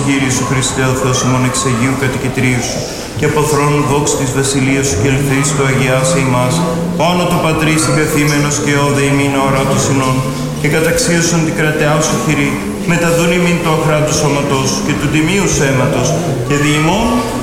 Κύριε σου Χριστέ ο Θεός ημών εξ Αγίου κατοικητρίου σου και από θρόνου δόξης της βασιλείας σου και ελθείς το αγιάσε ημάς, όνο το Πατρίς συγκαθήμενος και όδε ημίν ώρα του συνών και καταξίωσον την κρατεά σου χειρή, μεταδούν ημίν το αχρά του σώματός σου και του τιμίου σέματος και διημών